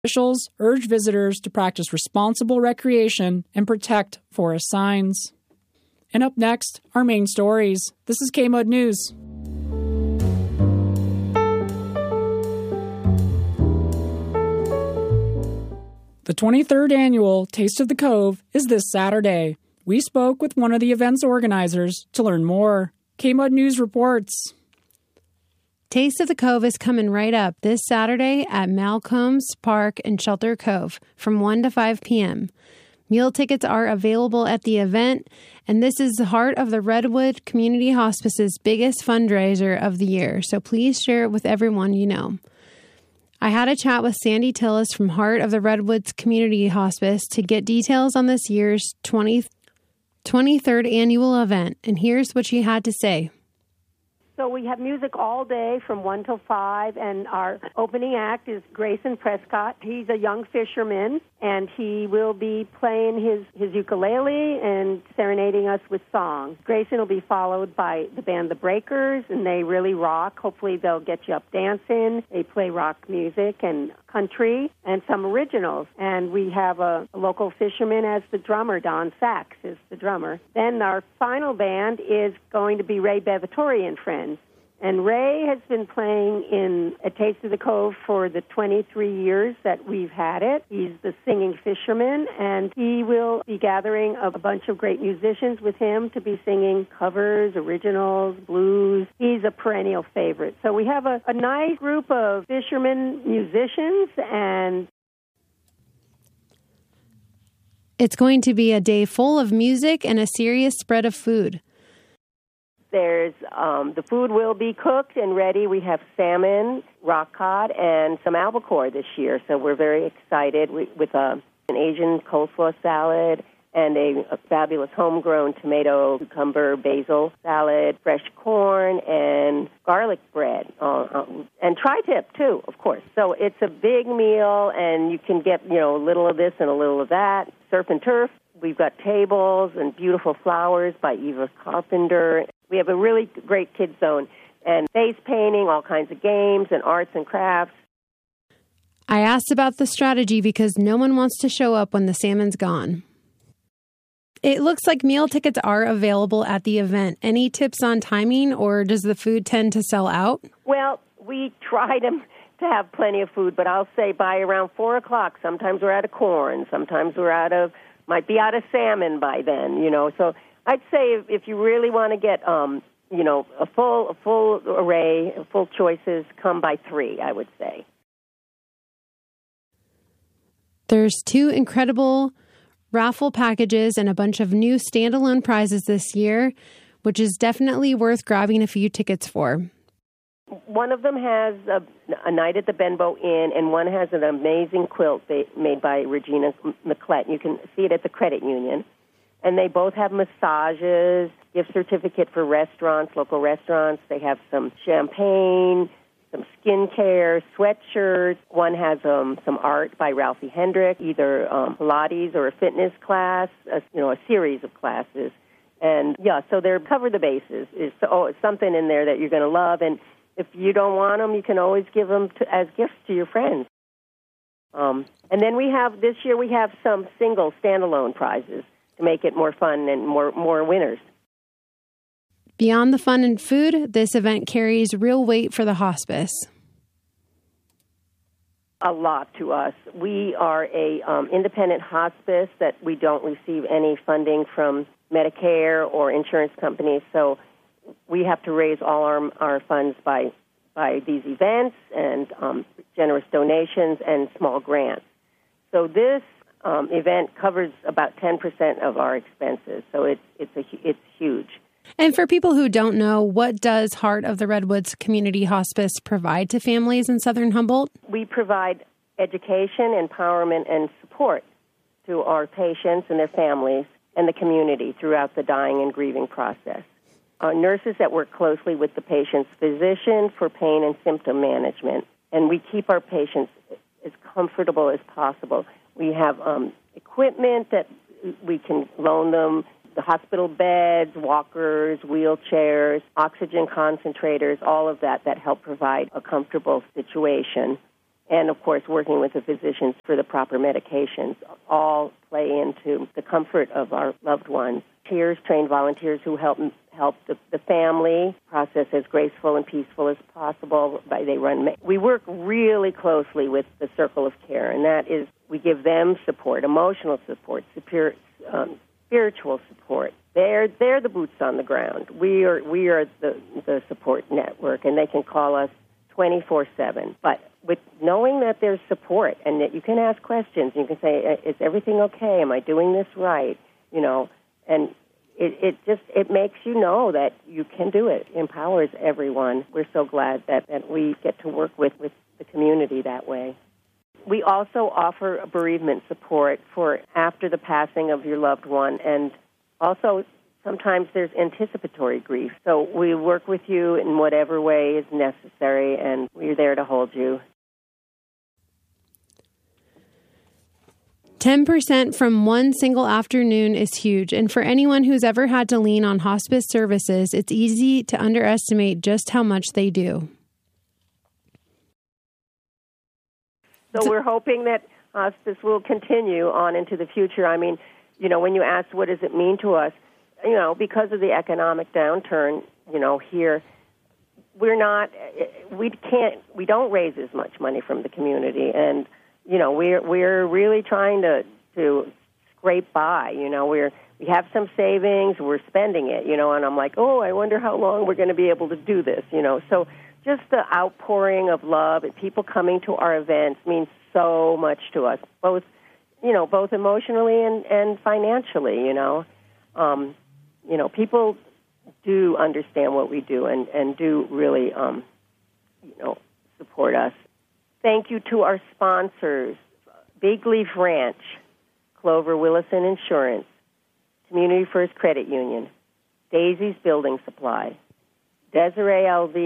Officials urge visitors to practice responsible recreation and protect forest signs. And up next, our main stories. This is KMUD News. The 23rd annual Taste of the Cove is this Saturday. We spoke with one of the event's organizers to learn more. KMUD News reports. Taste of the Cove is coming right up this Saturday at Malcolm's Park in Shelter Cove from 1 to 5 p.m. Meal tickets are available at the event, and this is the Heart of the Redwood Community Hospice's biggest fundraiser of the year, so please share it with everyone you know. I had a chat with Sandy Tillis from Heart of the Redwoods Community Hospice to get details on this year's 23rd annual event, and here's what she had to say. So we have music all day from 1 till 5, and our opening act is Grayson Prescott. He's a young fisherman, and he will be playing his ukulele and serenading us with songs. Grayson will be followed by the band The Breakers, and they really rock. Hopefully they'll get you up dancing. They play rock music and country and some originals. And we have a local fisherman as the drummer. Don Sachs is the drummer. Then our final band is going to be Ray Bevatori and Friends. And Ray has been playing in A Taste of the Cove for the 23 years that we've had it. He's the singing fisherman, and he will be gathering a bunch of great musicians with him to be singing covers, originals, blues. He's a perennial favorite. So we have a nice group of fishermen musicians, and it's going to be a day full of music and a serious spread of food. There's the food will be cooked and ready. We have salmon, rock cod, and some albacore this year, so we're very excited with an Asian coleslaw salad and a fabulous homegrown tomato, cucumber, basil salad, fresh corn, and garlic bread, and tri-tip, too, of course. So it's a big meal, and you can get, a little of this and a little of that. Surf and turf. We've got tables and beautiful flowers by Eva Carpenter. We have a really great kids zone and face painting, all kinds of games and arts and crafts. I asked about the strategy because no one wants to show up when the salmon's gone. It looks like meal tickets are available at the event. Any tips on timing, or does the food tend to sell out? Well, we try to have plenty of food, but I'll say by around 4 o'clock, sometimes we're out of corn, sometimes might be out of salmon by then, So I'd say if you really want to get, a full array, full choices, come by 3, I would say. There's 2 incredible raffle packages and a bunch of new standalone prizes this year, which is definitely worth grabbing a few tickets for. One of them has a night at the Benbow Inn, and one has an amazing quilt made by Regina McClett. You can see it at the credit union. And they both have massages, gift certificate for restaurants, local restaurants. They have some champagne, some skincare, sweatshirts. One has some art by Ralphie Hendrick, either Pilates or a fitness class, a series of classes. And, so they're cover the bases. It's something in there that you're going to love. And if you don't want them, you can always give them as gifts to your friends. And then this year we have some single standalone prizes to make it more fun and more winners. Beyond the fun and food, this event carries real weight for the hospice. A lot to us. We are a independent hospice that we don't receive any funding from Medicare or insurance companies, so we have to raise all our funds by these events and generous donations and small grants. So this event covers about 10% of our expenses, so it's huge. And for people who don't know, what does Heart of the Redwoods Community Hospice provide to families in Southern Humboldt? We provide education, empowerment, and support to our patients and their families and the community throughout the dying and grieving process. Nurses that work closely with the patient's physician for pain and symptom management, and we keep our patients as comfortable as possible. We have equipment that we can loan them, the hospital beds, walkers, wheelchairs, oxygen concentrators, all of that help provide a comfortable situation. and, of course, working with the physicians for the proper medications all play into the comfort of our loved ones. Trained volunteers who help the family process as graceful and peaceful as possible. We work really closely with the Circle of Care, and that is we give them support, emotional support, spiritual support. They're the boots on the ground. We are the support network, and they can call us 24/7. But with knowing that there's support and that you can ask questions, you can say, "Is everything okay? Am I doing this right?" And it makes you know that you can do it. It empowers everyone. We're so glad that we get to work with the community that way. We also offer bereavement support for after the passing of your loved one, and also sometimes there's anticipatory grief. So we work with you in whatever way is necessary, and we're there to hold you. 10% from one single afternoon is huge, and for anyone who's ever had to lean on hospice services, it's easy to underestimate just how much they do. So we're hoping that hospice will continue on into the future. I mean, when you ask what does it mean to us, because of the economic downturn, here, we don't raise as much money from the community, and we're really trying to scrape by. We have some savings, we're spending it, and I'm like, I wonder how long we're going to be able to do this, So just the outpouring of love and people coming to our events means so much to us, both emotionally and financially. People do understand what we do and do really, support us. Thank you to our sponsors, Big Leaf Ranch, Clover Willison Insurance, Community First Credit Union, Daisy's Building Supply, Desiree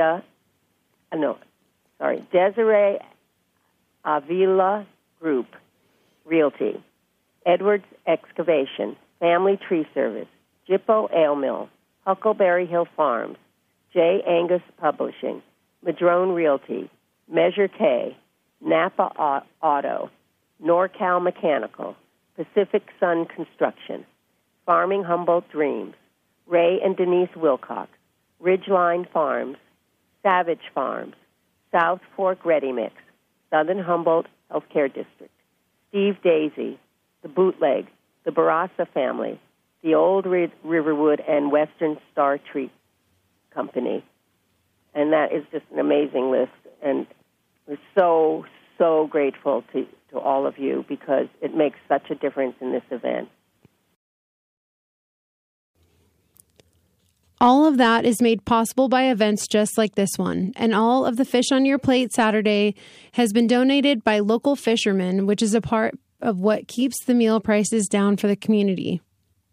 Avila Group Realty, Edwards Excavation, Family Tree Service, Jippo Ale Mill, Huckleberry Hill Farms, J. Angus Publishing, Madrone Realty, Measure K, Napa Auto, NorCal Mechanical, Pacific Sun Construction, Farming Humboldt Dreams, Ray and Denise Wilcox, Ridgeline Farms, Savage Farms, South Fork Ready Mix, Southern Humboldt Healthcare District, Steve Daisy, The Bootleg, the Barassa family, the Old Riverwood and Western Star Tree Company. And that is just an amazing list. And we're so, so grateful to all of you because it makes such a difference in this event. All of that is made possible by events just like this one. And all of the Fish on Your Plate Saturday has been donated by local fishermen, which is a part of what keeps the meal prices down for the community.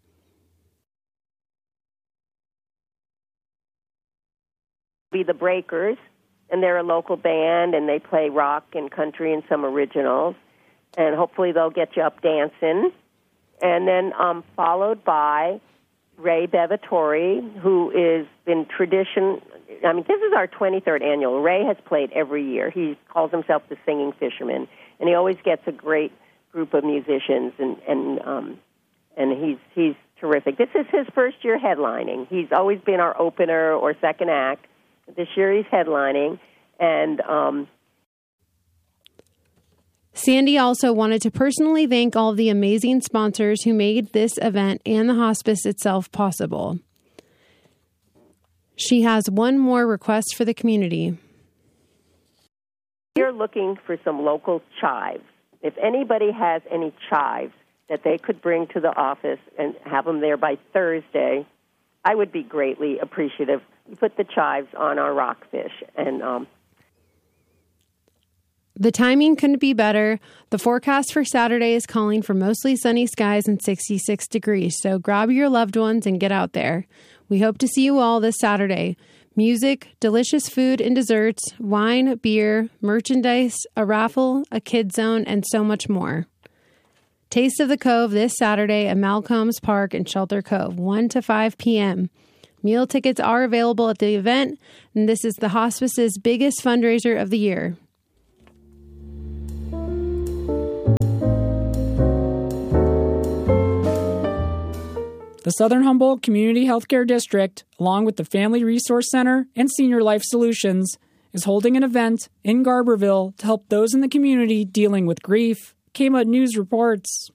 Be the Breakers, and they're a local band, and they play rock and country and some originals, and hopefully they'll get you up dancing. And then followed by Ray Bevatori, who is been tradition. I mean, this is our 23rd annual. Ray has played every year. He calls himself the Singing Fisherman, and he always gets a great group of musicians, and he's terrific. This is his first year headlining. He's always been our opener or second act. This year he's headlining, and Sandy also wanted to personally thank all of the amazing sponsors who made this event and the hospice itself possible. She has one more request for the community. We're looking for some local chives. If anybody has any chives that they could bring to the office and have them there by Thursday, I would be greatly appreciative. We put the chives on our rockfish, and the timing couldn't be better. The forecast for Saturday is calling for mostly sunny skies and 66 degrees, so grab your loved ones and get out there. We hope to see you all this Saturday. Music, delicious food and desserts, wine, beer, merchandise, a raffle, a kid zone, and so much more. Taste of the Cove this Saturday at Malcolm's Park in Shelter Cove, 1 to 5 p.m. Meal tickets are available at the event, and this is the hospice's biggest fundraiser of the year. The Southern Humboldt Community Healthcare District, along with the Family Resource Center and Senior Life Solutions, is holding an event in Garberville to help those in the community dealing with grief. KMUD News reports.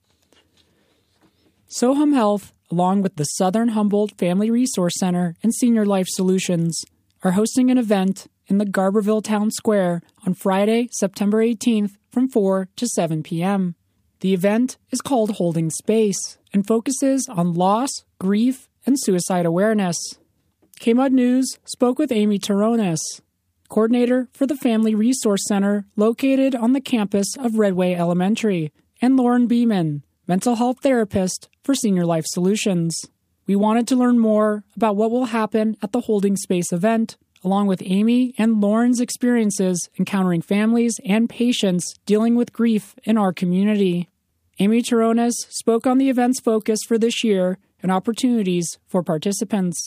SoHum Health, along with the Southern Humboldt Family Resource Center and Senior Life Solutions, are hosting an event in the Garberville Town Square on Friday, September 18th from 4 to 7 p.m. The event is called Holding Space and focuses on loss, grief, and suicide awareness. KMUD News spoke with Amy Taronis, coordinator for the Family Resource Center located on the campus of Redway Elementary, and Lauren Beeman, mental health therapist for Senior Life Solutions. We wanted to learn more about what will happen at the Holding Space event, along with Amy and Lauren's experiences encountering families and patients dealing with grief in our community. Amy Taronis spoke on the event's focus for this year and opportunities for participants.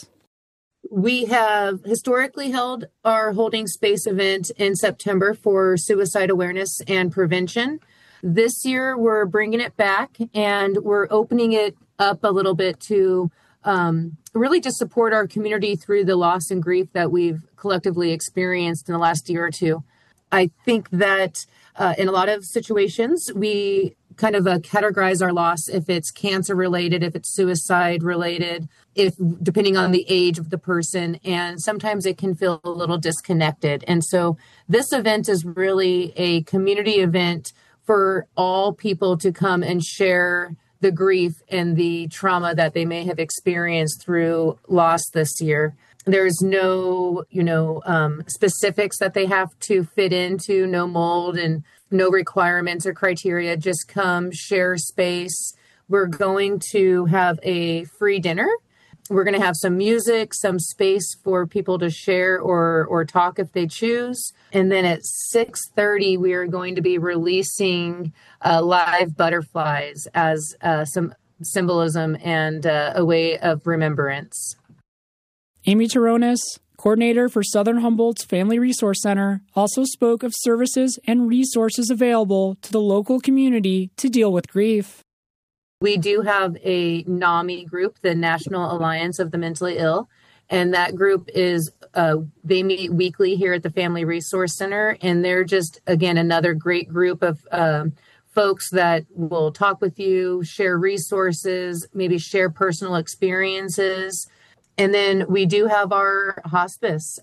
We have historically held our Holding Space event in September for suicide awareness and prevention. This year, we're bringing it back and we're opening it up a little bit to really just support our community through the loss and grief that we've collectively experienced in the last year or two. I think that in a lot of situations, we kind of categorize our loss if it's cancer related, if it's suicide related, if depending on the age of the person, and sometimes it can feel a little disconnected. And so this event is really a community event for all people to come and share the grief and the trauma that they may have experienced through loss this year. There's no, specifics that they have to fit into, no mold and no requirements or criteria. Just come, share space. We're going to have a free dinner. We're going to have some music, some space for people to share or talk if they choose. And then at 6:30, we are going to be releasing live butterflies as some symbolism and a way of remembrance. Amy Taronis, coordinator for Southern Humboldt's Family Resource Center, also spoke of services and resources available to the local community to deal with grief. We do have a NAMI group, the National Alliance of the Mentally Ill, and that group is, they meet weekly here at the Family Resource Center, and they're just, again, another great group of folks that will talk with you, share resources, maybe share personal experiences. And then we do have our hospice.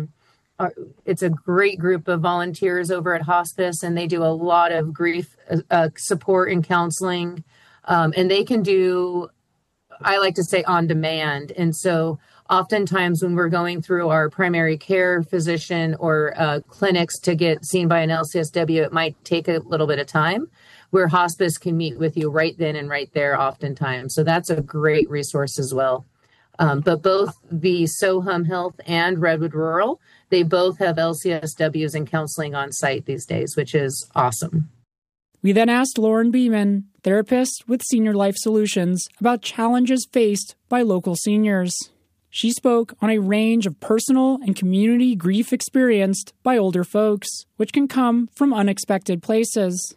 It's a great group of volunteers over at hospice, and they do a lot of grief support and counseling. And they can do, I like to say, on demand. And so oftentimes when we're going through our primary care physician or clinics to get seen by an LCSW, it might take a little bit of time, where hospice can meet with you right then and right there oftentimes. So that's a great resource as well. But both the SoHum Health and Redwood Rural, they both have LCSWs and counseling on site these days, which is awesome. We then asked Lauren Beeman, therapist with Senior Life Solutions, about challenges faced by local seniors. She spoke on a range of personal and community grief experienced by older folks, which can come from unexpected places.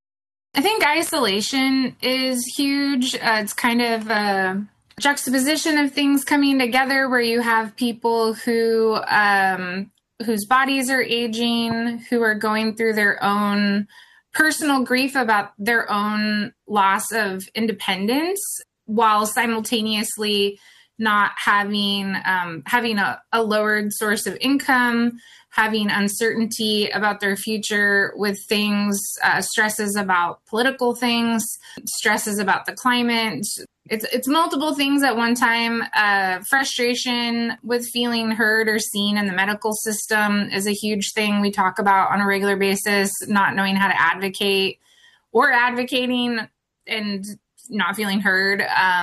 I think isolation is huge. It's kind of a juxtaposition of things coming together where you have people who whose bodies are aging, who are going through their own personal grief about their own loss of independence, while simultaneously not having a lowered source of income, having uncertainty about their future with things, stresses about political things, stresses about the climate. It's multiple things at one time. Frustration with feeling heard or seen in the medical system is a huge thing we talk about on a regular basis, not knowing how to advocate or advocating and not feeling heard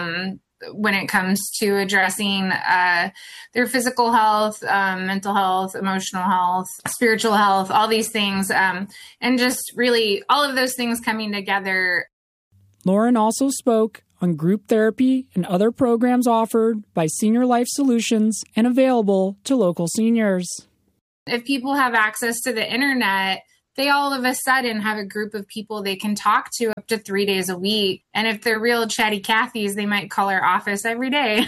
when it comes to addressing their physical health, mental health, emotional health, spiritual health, all these things, and just really all of those things coming together. Lauren also spoke on group therapy and other programs offered by Senior Life Solutions and available to local seniors. If people have access to the internet, they all of a sudden have a group of people they can talk to up to 3 days a week. And if they're real chatty Cathys, they might call our office every day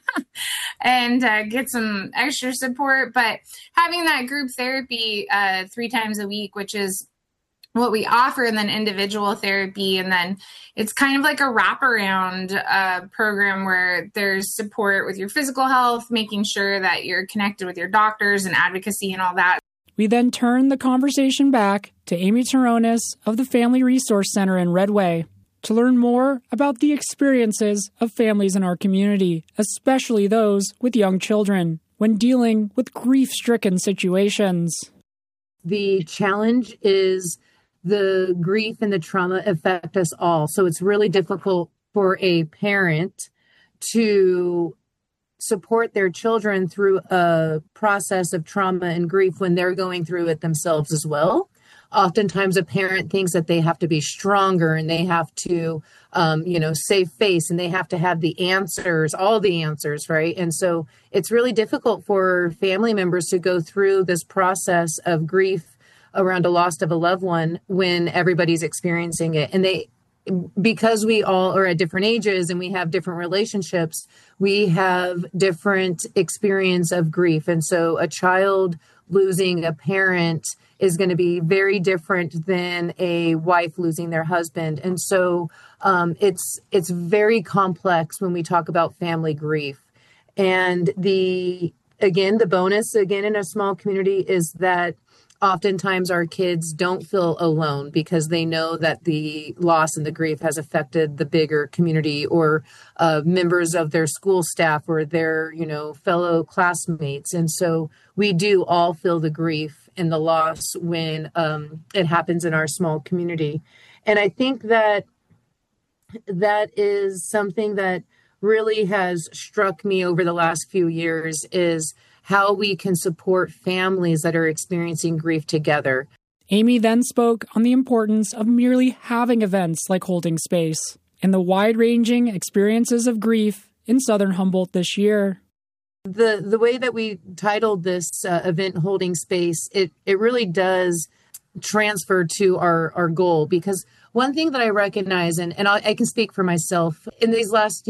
and get some extra support. But having that group therapy 3 times a week, which is what we offer, and then individual therapy. And then it's kind of like a wraparound program where there's support with your physical health, making sure that you're connected with your doctors and advocacy and all that. We then turn the conversation back to Amy Taronis of the Family Resource Center in Redway to learn more about the experiences of families in our community, especially those with young children, when dealing with grief-stricken situations. The challenge is the grief and the trauma affect us all. So it's really difficult for a parent to support their children through a process of trauma and grief when they're going through it themselves as well. Oftentimes a parent thinks that they have to be stronger and they have to, save face, and they have to have the answers, all the answers, right? And so it's really difficult for family members to go through this process of grief around a loss of a loved one when everybody's experiencing it. And because we all are at different ages and we have different relationships, we have different experience of grief. And so a child losing a parent is going to be very different than a wife losing their husband. And so it's very complex when we talk about family grief. And the bonus in a small community is that oftentimes our kids don't feel alone because they know that the loss and the grief has affected the bigger community or members of their school staff or their, fellow classmates. And so we do all feel the grief and the loss when it happens in our small community. And I think that is something that really has struck me over the last few years is how we can support families that are experiencing grief together. Amy then spoke on the importance of merely having events like Holding Space and the wide-ranging experiences of grief in Southern Humboldt this year. The way that we titled this event Holding Space, it really does transfer to our goal, because one thing that I recognize, and I can speak for myself, in these last,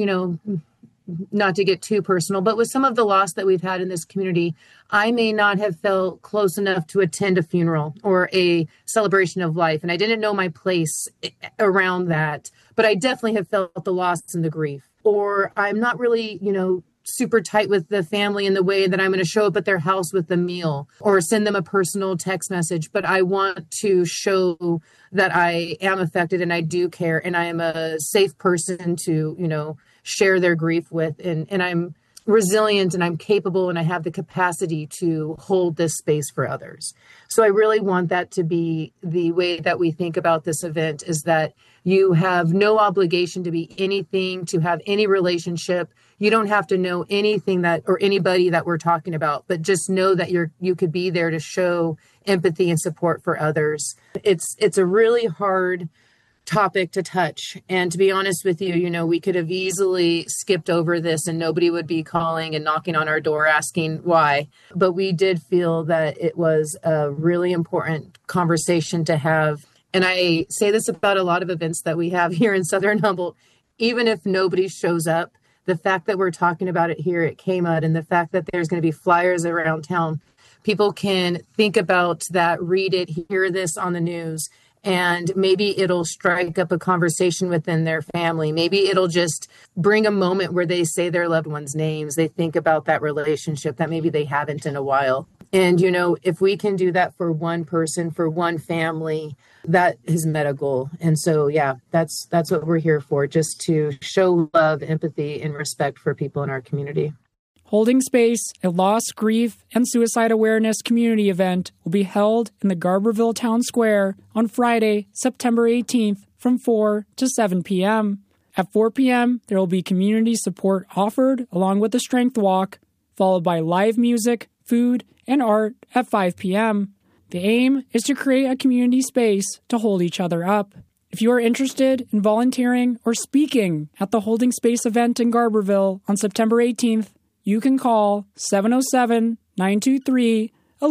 not to get too personal, but with some of the loss that we've had in this community, I may not have felt close enough to attend a funeral or a celebration of life. And I didn't know my place around that, but I definitely have felt the loss and the grief. Or I'm not really, super tight with the family in the way that I'm going to show up at their house with a meal or send them a personal text message. But I want to show that I am affected and I do care and I am a safe person to, share their grief with, and I'm resilient and I'm capable and I have the capacity to hold this space for others. So I really want that to be the way that we think about this event, is that you have no obligation to be anything, to have any relationship. You don't have to know anything or anybody that we're talking about, but just know that you could be there to show empathy and support for others. It's a really hard topic to touch. And to be honest with you, we could have easily skipped over this and nobody would be calling and knocking on our door asking why. But we did feel that it was a really important conversation to have. And I say this about a lot of events that we have here in Southern Humboldt. Even if nobody shows up, the fact that we're talking about it here at KMUD and the fact that there's going to be flyers around town, people can think about that, read it, hear this on the news, and maybe it'll strike up a conversation within their family. Maybe it'll just bring a moment where they say their loved ones' names. They think about that relationship that maybe they haven't in a while. And, if we can do that for one person, for one family, that has met a goal. And so, that's what we're here for, just to show love, empathy, and respect for people in our community. Holding Space, a loss, grief, and suicide awareness community event, will be held in the Garberville Town Square on Friday, September 18th from 4 to 7 p.m. At 4 p.m., there will be community support offered along with the Strength Walk, followed by live music, food, and art at 5 p.m. The aim is to create a community space to hold each other up. If you are interested in volunteering or speaking at the Holding Space event in Garberville on September 18th, you can call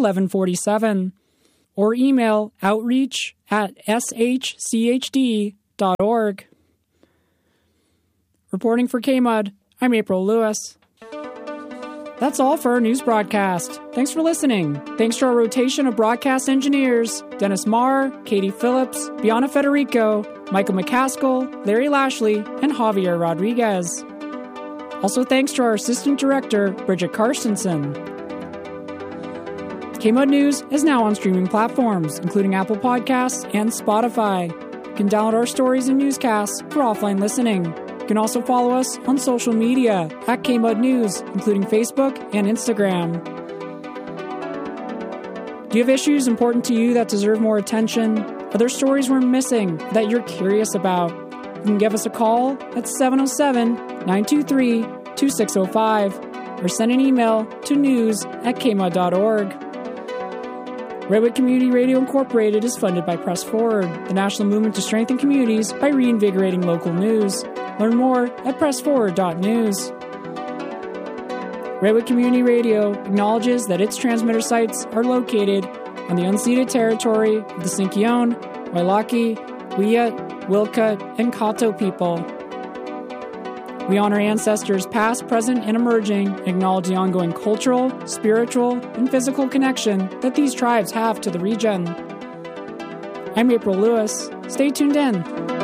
707-923-1147 or email outreach@shchd.org. kmud.org. Reporting for KMUD, I'm April Lewis. That's all for our news broadcast. Thanks for listening. Thanks to our rotation of broadcast engineers, Dennis Marr, Katie Phillips, Bianna Federico, Michael McCaskill, Larry Lashley, and Javier Rodriguez. Also thanks to our assistant director, Bridget Karstensen. KMUD News is now on streaming platforms, including Apple Podcasts and Spotify. You can download our stories and newscasts for offline listening. You can also follow us on social media at KMUD News, including Facebook and Instagram. Do you have issues important to you that deserve more attention? Are there stories we're missing that you're curious about? You can give us a call at 707-923-2605 or send an email to news@kmud.org. Redwood Community Radio Incorporated is funded by Press Forward, the national movement to strengthen communities by reinvigorating local news. Learn more at pressforward.news. Redwood Community Radio acknowledges that its transmitter sites are located on the unceded territory of the Sinkyone, Wailaki, Wiyut, Wilkut, and Kato people. We honor ancestors past, present, and emerging, and acknowledge the ongoing cultural, spiritual, and physical connection that these tribes have to the region. I'm April Lewis. Stay tuned in.